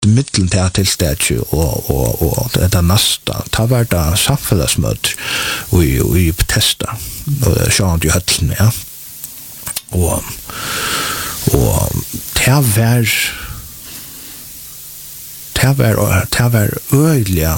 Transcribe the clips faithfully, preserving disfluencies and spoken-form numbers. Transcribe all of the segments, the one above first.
mittlen til tilstedje og, og, og det er nasta. Ta var det samfunnsmøter og i Bethesda, og sjåan i høtlene, ja. Og, og det var det var det var øyelig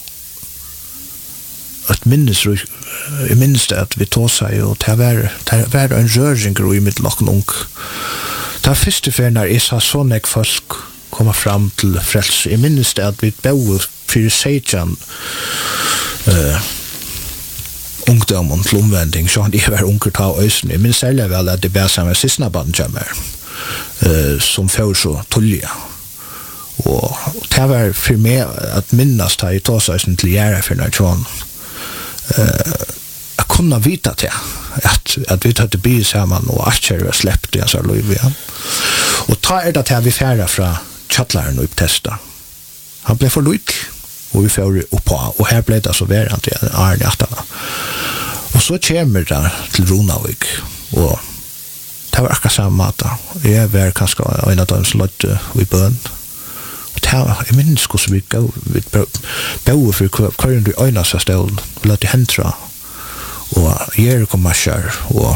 at minnes jeg minnes det at vi tog seg og det var, det var en røring i mitt lokken ung. Det var første fer når jeg sa sånn jeg folk kommer fram til frelse. Jeg minnes det at vi bor for seitjan uh, ungdommen til omvending, så han ikke var unger ta øysen. Jeg minnes særlig vel at det ber seg med sisnabanden kommer, uh, som får så tullige. Og det var for meg at minnes det i tåsøysen til gjerne for når sånn uh, jeg kunne vite til at, at vi tatt bli sammen og akkurat var slept i hans liv igjen. Og ta er det til vi færre fra Kjattlaren og Bethesda. Han ble for lyk, og vi fører oppå, og her ble det så verant i Arne Hjertala. Og så kommer det til Ronavik, og det var akkurat samme mat. Jeg var kanskje en av dem som løtte i bøn. Og det var, jeg minns hvordan vi bøde for hver du øyne seg stål, og løtte hentra, og Jericho marsjer, og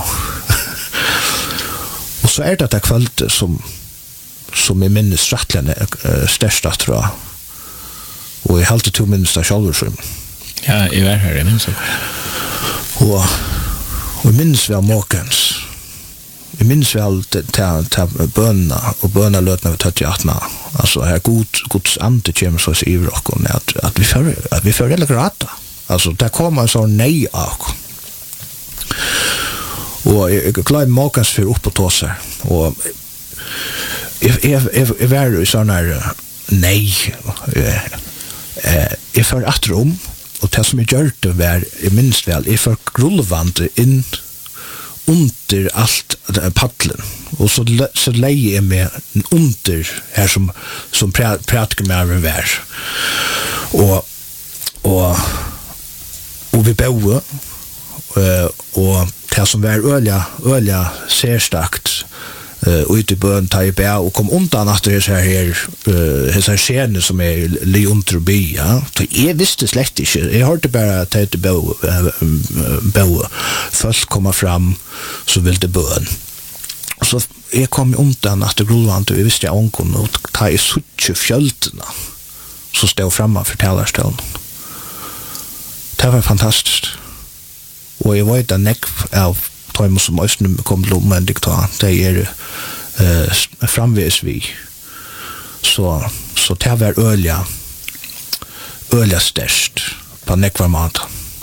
og så er det det kvalitet som som jeg minnes rettelig uh, størst at tror jeg. Og jeg halte to minnes det selv. Ja, jeg var her, jeg minnes det. Og, og jeg minnes vi av måkens. Jeg minnes vi av til bønene, og bønene løtene vi tatt i atna. Altså, her god, gods ande kommer så i vrokken, at, at vi får, at vi får heller grata. Altså, det kommer en sånn nei av. Og jeg, jeg glad måkens for opp på tåser. Og jeg, jeg, jeg, jeg var i sånn her nei. Jeg, jeg får atter om, og det som jeg gjør det var, jeg minns vel, jeg får grullvand inn under alt paddelen, og så, så leier jeg meg under her som, som prater med meg vær. Og, og, og vi bøde, Uh, og det som var øyla, øyla særstakt uh, ut i bøen ta i bæ og kom undan at det er her uh, her skjene som er li under by, ja. Så jeg visste slett ikke, jeg hørte bare at det er bø folk kommer fram så vil det bøen. Så jeg kom undan at det grunnvann og jeg visste jeg ångon og ta i suttje fjøltene så stod framme for talerstålen. Det var fantastisk. Og jeg vet at nekv av tøymer som Østene kom til omvendig ta, det er uh, framvis vi. Så, så det var ølja, ølja størst på nekvar mat.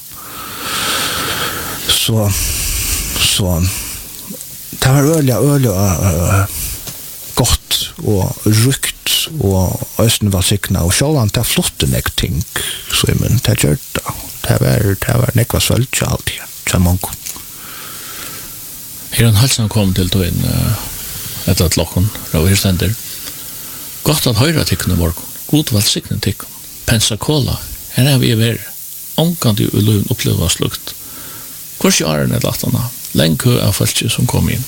Så, så det var ølja, ølja uh, godt og rukt og Østene var sikna, og sjålan det er flotte nekv ting, så men det gjør det. Det var, det var nekva svølt til alt igjen, til mange. Her er en halsen kom til tog inn uh, etter at lokken, og her stender. Godt at høyre tikkene morgen, god velsikne tikkene, Pensacola, her er vi vært, omkant i uløven oppleva slukt. Hvor er det lattene? Lenge av folk som kom inn.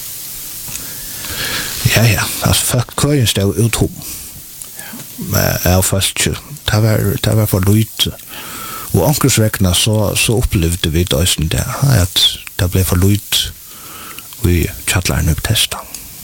Ja, ja, altså folk køyen stod ut om. Av folk, det var, det var for lyd. Og ankersvekna så, så opplevde vi det det, at det ble for lyd i Kjattlaren og Bethesda.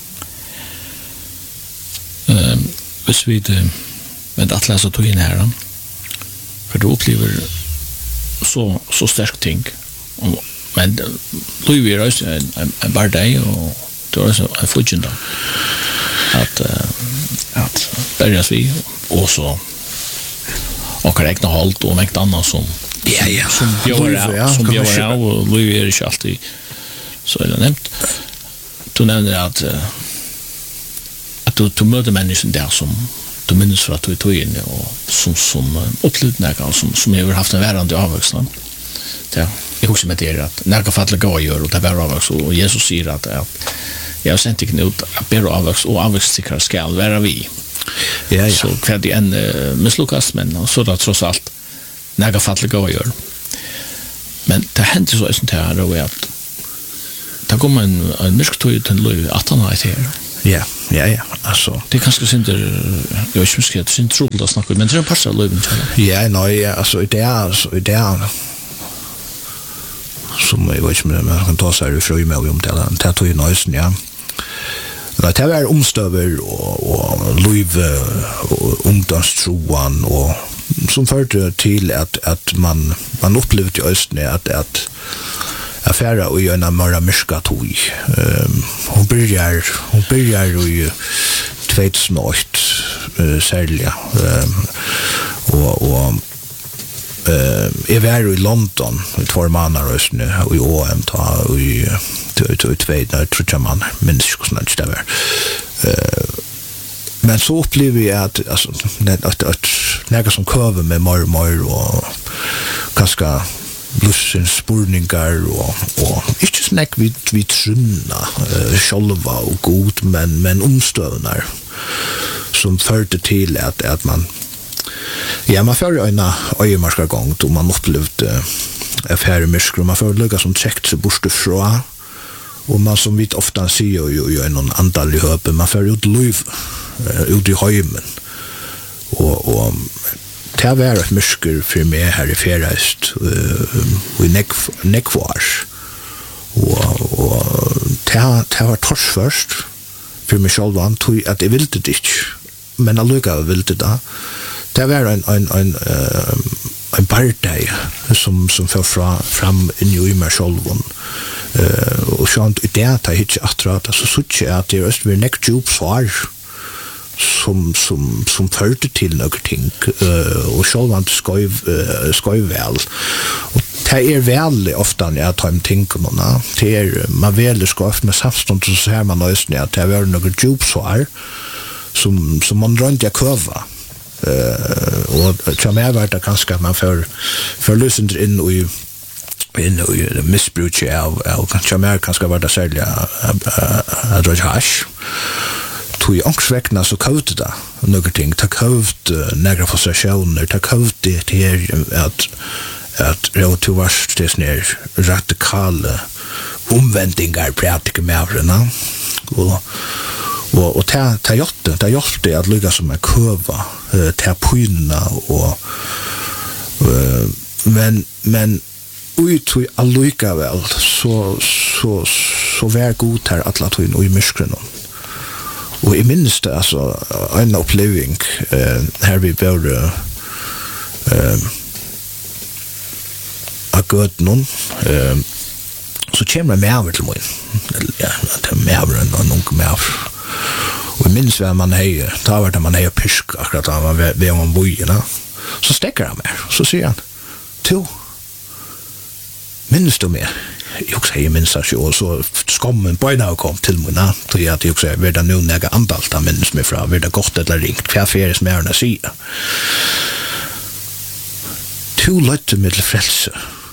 Um, hvis vi med at lese tog inn her, for du opplever så, så sterk ting, og, men Louis er også en, en, en bardei, og det er også en fudgjende, at, uh, at berges vi, og så och räkna halt och mäkt annat som ja ja som bjöd ja, som bjöd av och Louis är inte alltid så är det nämnt. Du nämnde att att du du möter människor där som du minns för att du tog in och som som upplevde som som har haft en värande avväxling. Ja, jag husker med det att när jag fattar gå gör och det var avväxt och Jesus säger att jag har sent inte ut att bära avväxt och avväxtsikra skall vara vi. Ja, ja. Så kvar det en uh, misslyckas men och så där trots allt några fattiga går gör. Men det händer så sånt här då att det kommer en en mörk tog ut en löv att han är här. Ja, ja, ja, alltså. Det kanske synder, jag vet inte, det synder troligt att snacka, men det är en passar löven till. Ja, nej, alltså det är alltså det är som jag vet inte, man kan ta sig ifrån med om det här, det tog ju nøysen, ja. Det här är omstöver och, och löve och ungdomstroan och som förde till att, att man, man upplevde i Östern att, att affära och en av mörra mörska tog. Um, hon börjar hon börjar i tjugohundraåtta uh, särliga um, och och uh, jag var i London i två månader och i O M ta och i två tre månader minns jag snart det var. Uh, men så upplever jag att alltså att att, att några som köver med mer mer och ganska lussens spurningar och och inte snack vid vid trunna uh, själva och god men men omstövnar som förde till att att man ja man får en öjemarska gång då man upplevde affärer med skrum man får lucka som checkt så bort från och man som vi ofta ser ju ju en antal i höpen man får ut liv ut i hemmen och och det var ett mysker för mig här i Färöst och i Nekvars och, och det, det var tors först för mig själv att jag ville det inte men jag lyckades ville det da det var en, en, en, en parti som, som för fra, fram in i mig själv och så i det att jag inte attrat så såg jag att det är en nekdjup svar som som som förde till några ting uh, och självant skoj uh, skoj väl och det är väl ofta när jag tar en ting och nåna det är man väl ska med samstånd så ser man lösning att det är några djup svar som som man runt jag kurva uh, och jag mer vart det kanske man för för lösen in och in och missbruk av och kanske mer kanske vart det sälja att dra hash tog ångsväckna så kövde det några ting. Det kövde några frustrationer. Det kövde det här att att det var det sådär radikala omvändningar praktiska mävrarna. Och och och det har gjort det. Det har gjort det att lyckas som en kurva till pyna och men men ut i allika väl så så så vär god här att låta in i myskren. Och i minst alltså en uppleving eh här vi bor eh a god någon eh så kommer med över till mig ja det med över och någon mer och minst när man är tar vart man är pisk akkurat när man är man bojarna så stäcker han med så säger han to minst du mer jag säger minst så så skommen på en kom till mig när då jag att säger vart nu några antal minst med från vart det gott eller ringt kaffe är mer än sig två lätte med frälse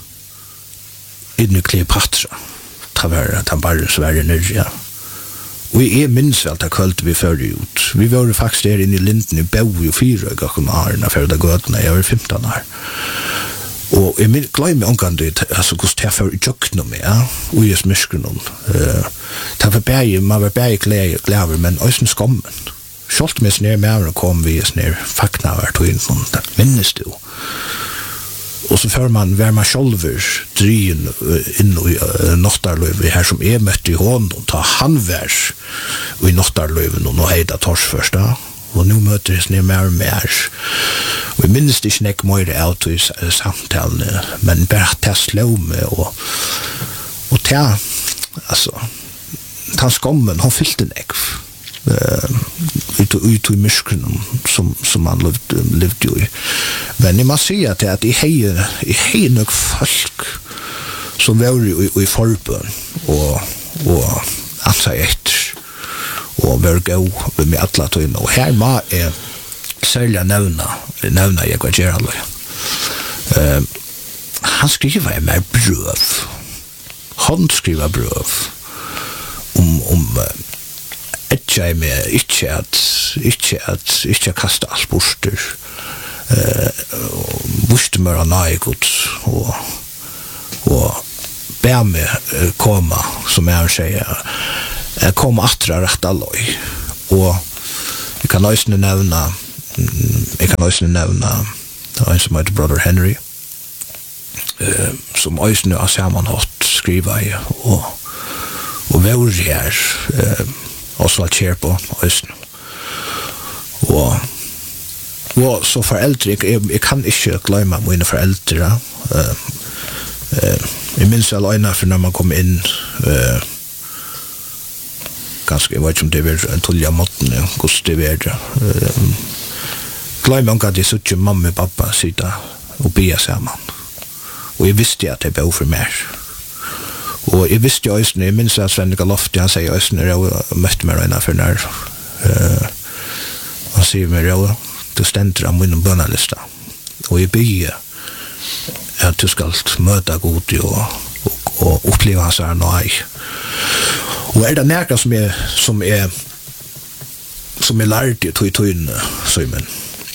i Kleopatra travera tambar Sverige nu ja och är minst väl att kvällt vi förde ut vi var faktiskt där inne i Linden i Bo och fyra gånger när för det gått när jag var femton år og jeg glemmer omgang det, altså hvordan det for jøkne med, ja, og jeg smisker noen. Det var bare, man var bare glede, men også skommen. Selv med snær med kom vi snær fakna hvert og inn, det minnes det jo. Og så før man var man sjølver dryen inn i Nottarløyve her som jeg møtte i hånden, ta han vær i Nottarløyve og heida tors først da. Og nu møter jeg snir mer og mer. Og jeg minnes det ikke nek mer av i samtalen, men bare til å slå meg, og, og til, altså, til skommen, han fyllte nek, uh, ut, ut i myskren som, som han levde, levde jo i. Men jeg må si at jeg har nok folk som var i, i forbund, og, og ansa etter, og var gå med alla tøyna. Og her må jeg særlig nevna, nevna jeg hva gjør alle. Uh, han skriver jeg mer brøv. Han skriver brøv om, om uh, ikke jeg med, ikke at, ikke at, ikke kasta alt borster. Uh, borster mer av nøygods, og, og ber meg uh, koma, som jeg sier, Jeg kom atra rett alloi. Og jeg kan nøysene nevna jeg kan nøysene nevna en som heter Brother Henry uh, som nøysene har sammanhått skriva i og, og vore her uh, Oswald Kjerpo nøysene. Og og så foreldre, jeg, jeg, jeg kan ikke glemme mine foreldre. Uh, uh, jeg minns alene for når man kom inn uh, ganske, jeg vet ikke om det var en tullja måten, hvordan det var. Uh, glemme om at jeg så ikke mamma og pappa sitte og bia sammen. Og jeg visste at jeg bor for mer. Og jeg visste jo også, jeg minns at Sven Galofti, han sier også, når jeg møtte meg røyna for nær. Uh, han sier meg, ja, du stender av min bønnalista. Og jeg bygger at du skal møte god og, og, og oppleve hans her nøy. Og er det nærkere som er som er som er lærte i tøyene, Søymen,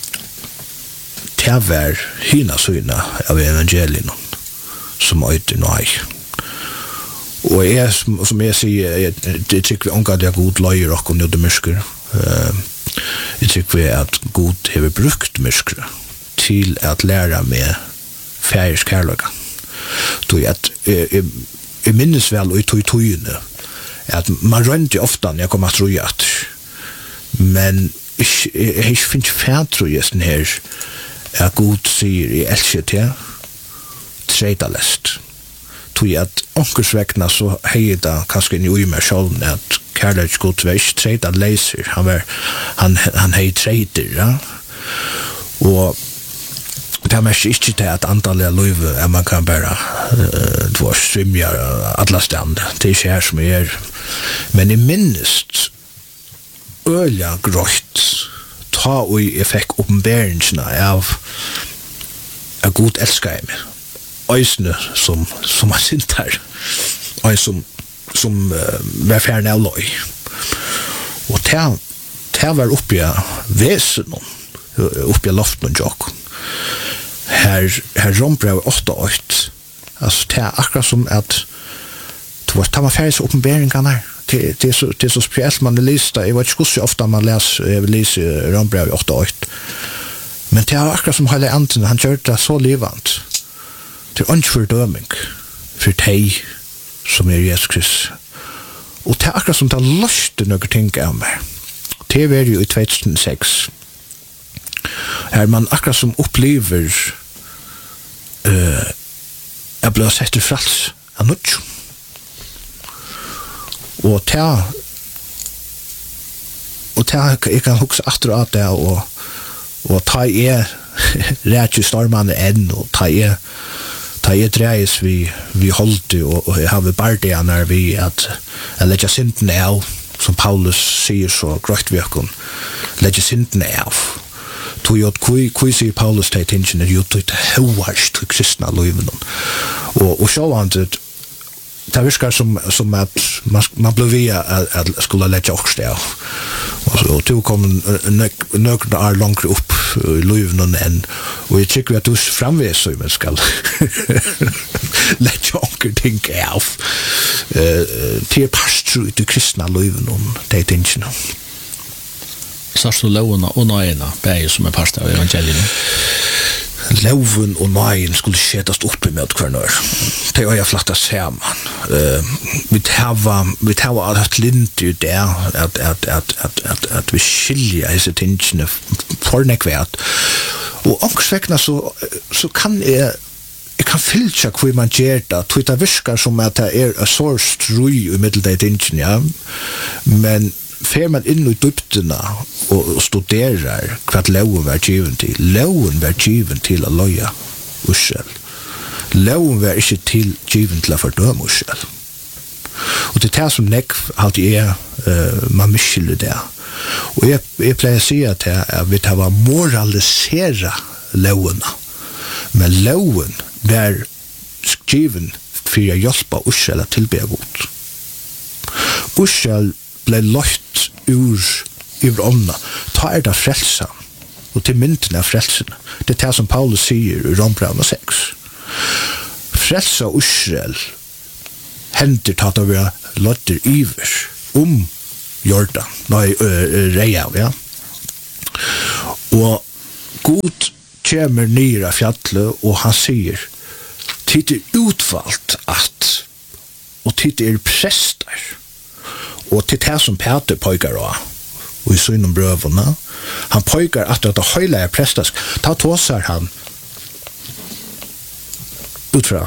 til hver hina søyne av evangelien som øyter nøy. Og jeg, som jeg sier, jeg, det tykker vi omgå at jeg god løyer og nødde mysker. Uh, jeg tykker vi at god har brukt myskere til at lære med færisk kærløyga. At jeg, jeg minnes vel og i tøyene at man rønte ofte når jeg kom at røy at men jeg, jeg, jeg finner fætrøyesen her at god sier jeg elsker til treida lest. Tog at onkersvekna så hei det kanskje inn i ui meg selv at kærløyga god var ikke treida leser. Han var han, han hei treider, ja. Og det er mest ikke til at antallet av løyve er man kan bare uh, två strymjar alle stand. Det er ikke her som jeg er. Men jeg minnes øyla grøyt ta og jeg fikk oppenberingsene av av god elsker jeg meg. Øysene som, som er sint her. Og som, som uh, var færre av løy. Og det var oppi av vesen oppi av loften og jokken. Her, her rombrev åtta åt. Altså, det er akkurat som at det var, det var færdig så oppenberingen her. Det, det, er så, det er så spesielt man leser. Jeg vet ikke så ofte man leser, jeg vil lese rombrev åtta åt. Men det er akkurat som hele anden, han gjør det så livant. Det er ikke fordøming for deg som er Jesus Kristus. Og det er akkurat som det har løst noen ting av meg. Det var jo i två tusen og sex. Her man akkurat som opplever uh, jeg ble sett til frals av nødt. Og ta og ta jeg kan huske atter at det og, og ta jeg rett i stormene enn og ta jeg ta jeg dreies vi, vi holdt og, og jeg har vi bare det når vi at jeg legger synden av som Paulus sier så grøtt virkun legger synden av tog jo kui kui sier Paulus til tingene jo tog til høyvarst til kristna løyven og, og så han det det virker som, som at man, man ble via at, at skulle legge okst av og, og to kom nøkken er langt opp i løyven enn og jeg tykker at du framvis så man skal legge okst ting av uh, til pastor til kristna løyven til tingene. Sørst du loven og nøyene, begge som er pastor av evangeliene? Loven og nøyen skulle skjedast opp i med hver nør. Det er jo flatt sammen. Uh, vi tar alt lint ut det, at, at, at, at, at, at vi skiljer disse tingene for nekvært. Og ångsvekna så, så kan jeg jeg kan fylse hva man gjør det. Det virker som at det er en så strøy i middeldag tingene, ja. Men fer man inn i dybtene og, og studerer hva loven var given til. Loven var given til å løye uskjell. Loven var ikke til given til å fordøme uskjell. Og det er det som nekv at jeg uh, man miskylder det. Og jeg, jeg pleier å si at jeg vil ha moralisere lovene. Men loven var given for å hjelpe uskjell å tilbe godt. Uskjell ble løtt ur ur ånda. Ta er det frelsa og til mynden av frelsene. Det er det som Paulus sier i Rombrevet seks. Frelsa Israel henter tatt av å være løtter iver om Jordan, nei, uh, Reiav, ja. Og God kommer nere av fjallet, og han sier, tid er utvalgt at, og tid er prester, og til det som Peter pøyker av, og i synen brøvene, han pøyker at det høyla er prestask, ta tåsar han utfra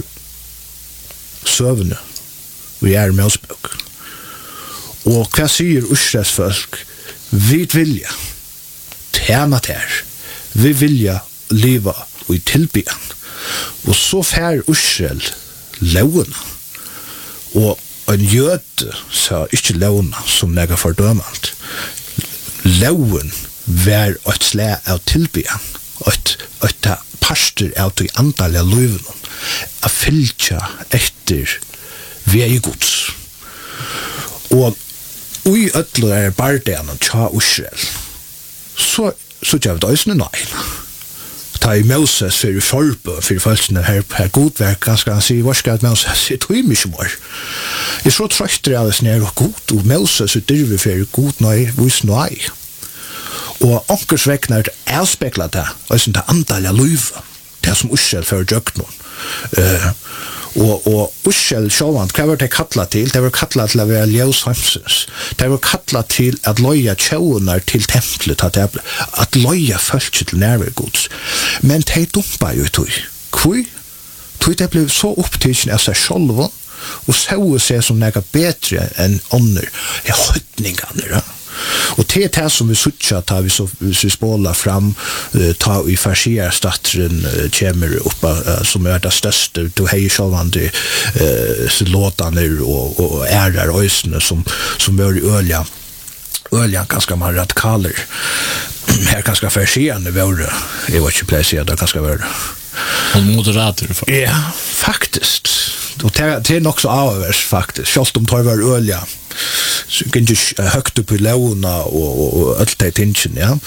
søvne, og er med oss bøk. Og hva sier Israels folk? Vi vilja tjena ter, vi vilja leva og i tilbyan. Og så fær Israel lovene, og en jøde sa ikke lovene som nega fordømant. Loven var et slag av tilbyan, et, et parster av de andalige lovene, a fylkja etter vi er i gods. Og ui ötlu er bardean tja Israel, så så gjør det også nei. Ta i Moses for forbø, for følelsene her, her godverk, ganske han sier, hva skal Moses sier, tog mye mor. Jeg så trøytter av det nær og god, og Moses er dyrve for god nøy, vis nøy. Og ankers vekner avspekla det, og sånn det andalige løyve, det som Israel fører døgt noen. Uh, og og Ushel sjálvant hva var det kalla til? Det var kalla til å være ljøshamsens. Det var kalla til at loja tjaunar til templet, at, at loja følge til nærvægods. Men de dumpa jo tog. Hvor? Tog det ble så opptidsen av seg sjálva, og så seg som nega bedre enn ånder, er høytningene, ja. Og det er det som vi sutja ta vi, så, hvis vi spålar fram uh, ta i farsierstatteren uh, kommer oppa uh, som er det største du hei sjåvande uh, låtaner og, og ærar øysene som, som er i ølja ølja ganske man radikaler her ganske farsierende våre jeg var ikke pleie det ganske våre og moderater ja, faktisk og det, det er nok så avvers faktisk selv om det var ølja så kan du høgt upp i launa og, og, og alt det tingen, ja.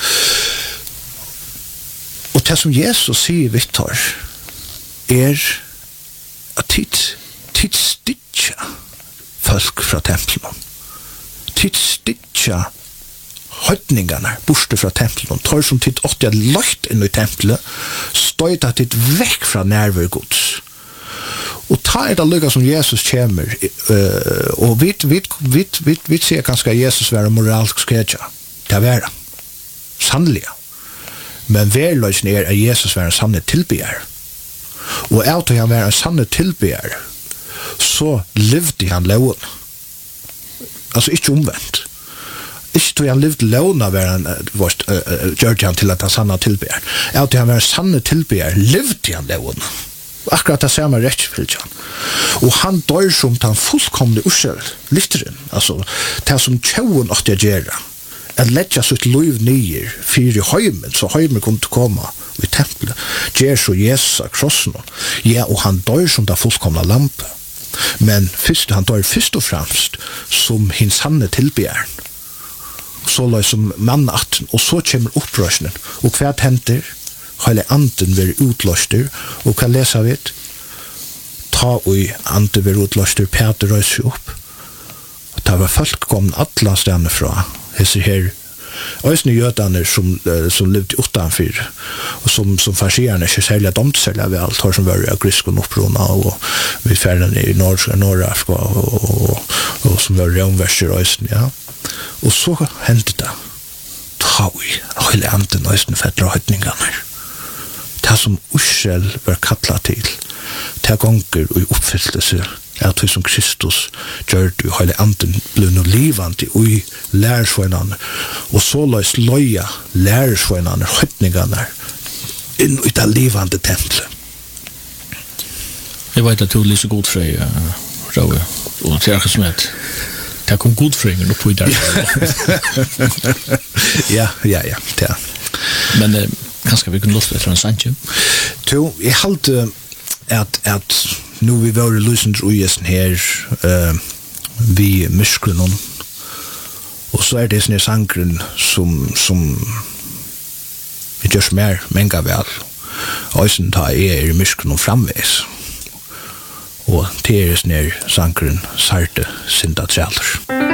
Og det som Jesus sier, Victor, er at tid, tid stitja folk fra tempelen. Tid stitja høytningene borste fra tempelen. Tar som tid åtte er lagt inn i tempelet, støyta tid vekk fra nærværgods. Og ta er det lykka som Jesus kommer, uh, og vi, vi, vi, vi, vi ser ganske at Jesus være moralsk skredja. Det er vera. Sannelig. Men verløsning er at Jesus være en sanne tilbyr. Og alt han være en sanne tilbyr, så levde han loven. Altså ikke omvendt. Ikke tog han levde loven av være en, uh, uh, gjør han til at han sanne tilbyr. Alt han være en sanne tilbyr, levde han loven. Akkurat det samme rettfylkjan. Og han dør som den fullkomne ursel, lifteren, altså, det som tjauen åtte gjøre, at letja sitt liv nyer fyrir heimen, så heimen kunne komme i tempelet, gjør så Jesus av krossen, ja, og han dør som den fullkomne lampe, men først, han dør først og fremst som hins sanne tilbjern, så løy som mannatten, og så kommer opprøsningen, og hva henter? Hele anden vil utløster, og hva leser vi? Ta og anden vil utløster, Peter røyser opp. Og det var folk kom alle stedene fra, hese her, øysene jødene som, som levde utenfor, og som, som farsierne ikke særlig domt særlig av alt, har som var av grisk og opprona, og vi ferden i Nord-Afrika, og, og, og, og som var reomverser øysene, ja. Og så hendte det, ta og hele anden øysene fettler høytningene her. Det som Ushel var kattlet til, det gonger og oppfyllelse av det som Kristus gjør det, og hele anden ble noe livande i lærersvøynene, og så løs løya lærersvøynene, høytningene, inn i det livande tempelet. Jeg vet at du er litt så god frøy, Røve, og til akkurat som et det kom god frøyngen oppe i der. Ja, ja, ja, det er. Men eh, kanskje vi kunne låst etter en sanje? Jo, jeg halte at, at nu vi var i lysens ugesten her, uh, vi myskler noen, og så er det sånne sangren som, som vi gjør mer menga vel, og sånn tar jeg er i myskler noen framveis, og det er sånne sangren sarte synda trealder.